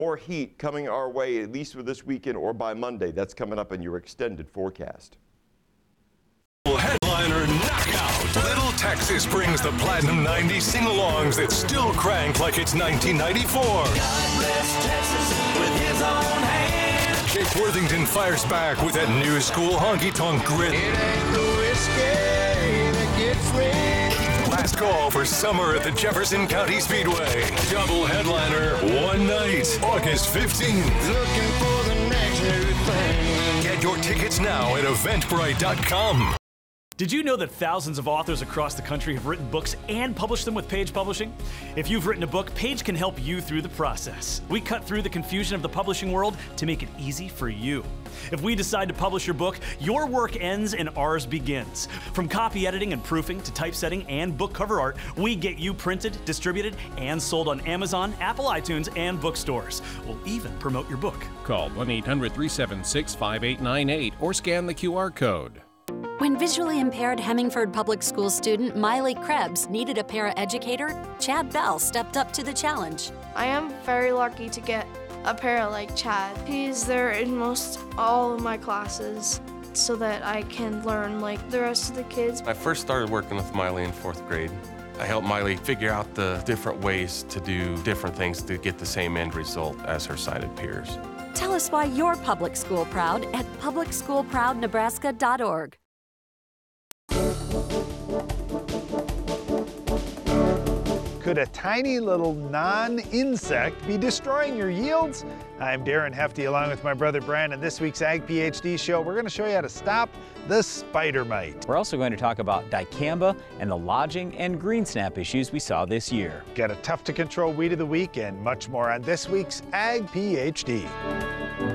More heat coming our way, at least for this weekend or by Monday. That's coming up in your extended forecast. Headliner knockout. Little Texas brings the Platinum 90 sing-alongs that still crank like it's 1994. God bless Texas with his own hand. Jake Worthington fires back with that new school honky-tonk grit. It ain't the whiskey that gets me. Last call for summer at the Jefferson County Speedway. Double headliner, one night, August 15th. Looking for the next new thing. Get your tickets now at Eventbrite.com. Did you know that thousands of authors across the country have written books and published them with Page Publishing? If you've written a book, Page can help you through the process. We cut through the confusion of the publishing world to make it easy for you. If we decide to publish your book, your work ends and ours begins. From copy editing and proofing to typesetting and book cover art, we get you printed, distributed, and sold on Amazon, Apple iTunes, and bookstores. We'll even promote your book. Call 1-800-376-5898 or scan the QR code. When visually impaired Hemingford Public Schools student Miley Krebs needed a paraeducator, Chad Bell stepped up to the challenge. I am very lucky to get a para like Chad. He's there in most all of my classes so that I can learn like the rest of the kids. I first started working with Miley in 4th grade. I helped Miley figure out the different ways to do different things to get the same end result as her sighted peers. Tell us why you're public school proud at publicschoolproudnebraska.org. Could a tiny little non-insect be destroying your yields? I'm Darren Hefty along with my brother Brandon. This week's Ag PhD show, we're going to show you how to stop the spider mite. We're also going to talk about dicamba and the lodging and green snap issues we saw this year. Got a tough to control weed of the week and much more on this week's Ag PhD.